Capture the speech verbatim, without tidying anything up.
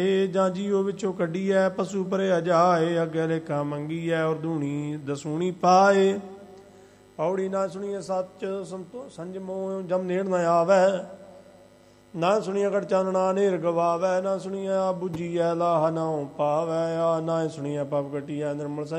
ਜਾਂ ਜੀਓ ਵਿੱਚੋਂ ਕੱਢੀਐ ਪਸ਼ੂ ਭਰਿਆ ਜਾਏ, ਅੱਗੇ ਲੇਖਾ ਮੰਗੀਐ ਔਰ ਧੂਣੀ ਦਸੂਣੀ ਪਾਏ। ਪੌੜੀ ਨਾ ਸੁਣੀਏ ਸੱਚ ਸੰਤੋ ਸੰਜਮੋ ਜਮ ਨੇੜ ਨਾ ਆਵੈ, ਨਾ ਸੁਣੀਏ ਘਟ ਚਾਨਣਾ ਨੇਰ ਗਵਾਵੈ, ਨਾ ਸੁਣੀਏ ਆ ਬੁੱਝੀਐ ਲਾਹ ਨਾਉ ਪਾਵੈ, ਆ ਨਾ ਸੁਣੀਏ ਪਪ ਕਟੀਐ ਨਿਰਮਲ